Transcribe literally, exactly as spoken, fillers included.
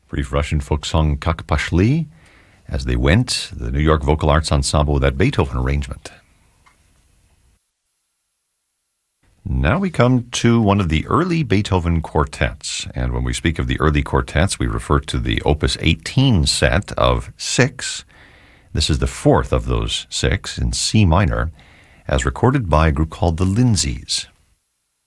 Brief Russian folk song Kak Pashli, As They Went, the New York Vocal Arts Ensemble with that Beethoven arrangement. Now we come to one of the early Beethoven quartets. And when we speak of the early quartets, we refer to the Opus eighteen set of six. This is the fourth of those six in C minor, as recorded by a group called the Lindsays.